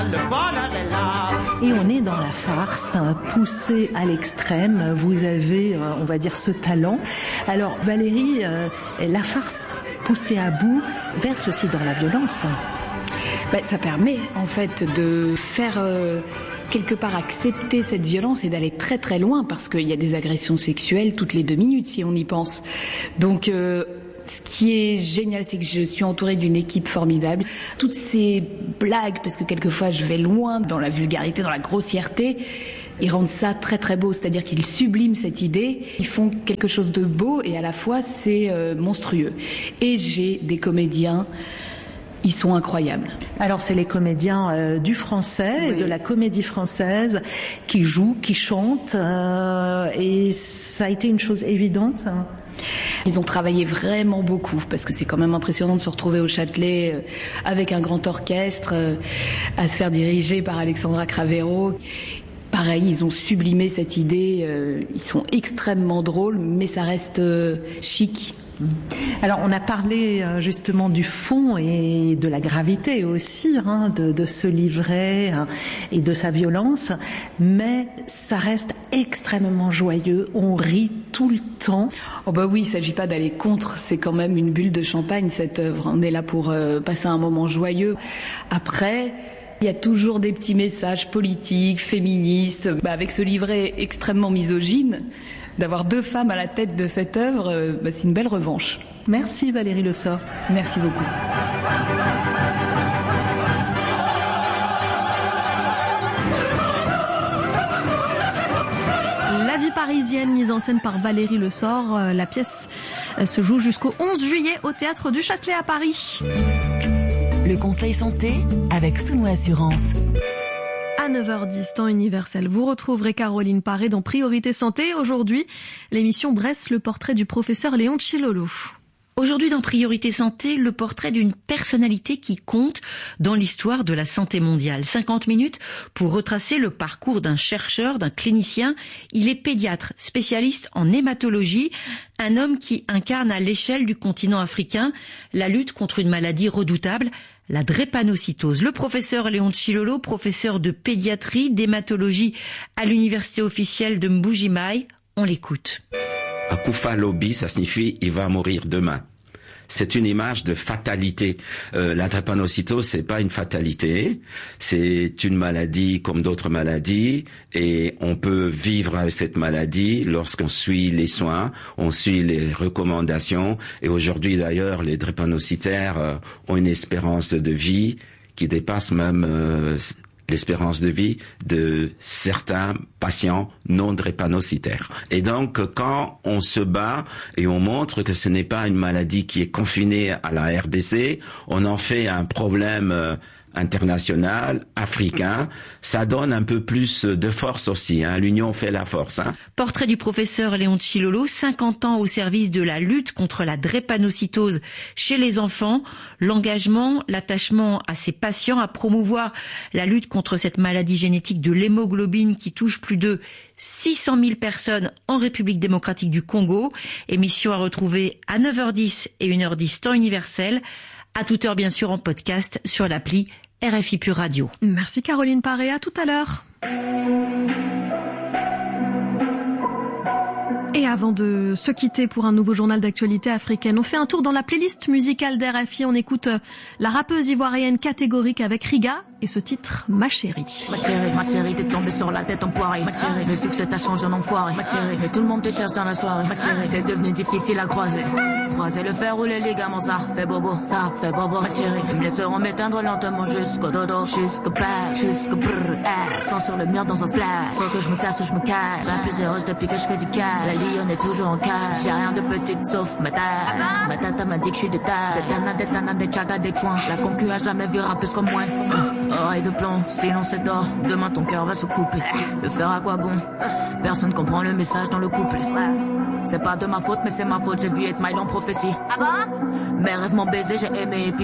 Le bonheur est là. Et on est dans la farce, poussée à l'extrême. Vous avez, on va dire, ce talent. Alors Valérie, la farce poussée à bout verse aussi dans la violence. Ça permet en fait de faire quelque part accepter cette violence et d'aller très très loin parce qu'il y a des agressions sexuelles toutes les 2 minutes si on y pense. Donc ce qui est génial, c'est que je suis entourée d'une équipe formidable. Toutes ces blagues, parce que quelquefois je vais loin dans la vulgarité, dans la grossièreté, ils rendent ça très très beau, c'est-à-dire qu'ils subliment cette idée, ils font quelque chose de beau et à la fois c'est monstrueux. Et j'ai des comédiens, ils sont incroyables. Alors c'est les comédiens du français, de la comédie française, qui jouent, qui chantent, et ça a été une chose évidente. Ils ont travaillé vraiment beaucoup parce que c'est quand même impressionnant de se retrouver au Châtelet avec un grand orchestre, à se faire diriger par Alexandra Cravero. Pareil, ils ont sublimé cette idée, ils sont extrêmement drôles, mais ça reste chic. Alors on a parlé justement du fond et de la gravité aussi de ce livret et de sa violence, mais ça reste extrêmement joyeux, on rit tout le temps. Oh oui, il ne s'agit pas d'aller contre, c'est quand même une bulle de champagne cette œuvre, on est là pour passer un moment joyeux. Après, il y a toujours des petits messages politiques, féministes, avec ce livret extrêmement misogyne. D'avoir 2 femmes à la tête de cette œuvre, c'est une belle revanche. Merci Valérie Le Sort. Merci beaucoup. La vie parisienne, mise en scène par Valérie Le Sort. La pièce se joue jusqu'au 11 juillet au Théâtre du Châtelet à Paris. Le conseil santé avec Sounou Assurance. À 9h10, temps universel, vous retrouverez Caroline Paré dans Priorité Santé. Aujourd'hui, l'émission dresse le portrait du professeur Léon Tchilolo. Aujourd'hui dans Priorité Santé, le portrait d'une personnalité qui compte dans l'histoire de la santé mondiale. 50 minutes pour retracer le parcours d'un chercheur, d'un clinicien. Il est pédiatre, spécialiste en hématologie, un homme qui incarne à l'échelle du continent africain la lutte contre une maladie redoutable, la drépanocytose. Le professeur Léon Tchilolo, professeur de pédiatrie, d'hématologie à l'université officielle de Mbuji-Mayi, on l'écoute. Akufa Lobi, ça signifie il va mourir demain. C'est une image de fatalité. La drépanocytose, c'est pas une fatalité, c'est une maladie comme d'autres maladies, et on peut vivre avec cette maladie lorsqu'on suit les soins, on suit les recommandations. Et aujourd'hui d'ailleurs, les drépanocytaires ont une espérance de vie qui dépasse même l'espérance de vie de certains patients non drépanocytaires. Et donc, quand on se bat et on montre que ce n'est pas une maladie qui est confinée à la RDC, on en fait un problème international, africain, ça donne un peu plus de force aussi. L'union fait la force. Portrait du professeur Léon Tchilolo, 50 ans au service de la lutte contre la drépanocytose chez les enfants, l'engagement, l'attachement à ses patients, à promouvoir la lutte contre cette maladie génétique de l'hémoglobine qui touche plus de 600 000 personnes en République démocratique du Congo. Émission à retrouver à 9h10 et 1h10 temps universel. À toute heure, bien sûr, en podcast sur l'appli RFI Pure Radio. Merci Caroline Paré, à tout à l'heure. Et avant de se quitter pour un nouveau journal d'actualité africaine, on fait un tour dans la playlist musicale d'RFI. On écoute la rappeuse ivoirienne Catégorique avec Riga et ce titre Ma chérie. Ma chérie, t'es tombée sur la tête en poirée. Ma chérie, le succès t'a changé en enfoiré. Ma chérie, mais tout le monde te cherche dans la soirée. Ma chérie, t'es devenue difficile à croiser. Croiser le fer ou les ligaments, ça fait bobo, ça fait bobo. Ma chérie, ils me laisseront m'éteindre lentement jusqu'au dodo, jusqu'au père, jusqu'au brrr, sans sur le mur dans un splash. Faut que je me casse ou je me cache. La plus heureuse depuis que je fais du cash. La lionne est toujours en cash. J'ai rien de petite sauf ma taille. Ma tata m'a dit que je suis de taille. Des tanas, des chagas, des chouins. La concu a jamais vu rappeuse comme moi. Oreille de plomb, silence et d'or. Demain ton cœur va se couper. Le faire à quoi bon? Personne comprend le message dans le couplet. C'est pas de ma faute, mais c'est ma faute. J'ai vu être maille en prophétie. Ah bon? Mes rêves m'ont baisé, j'ai aimé et puis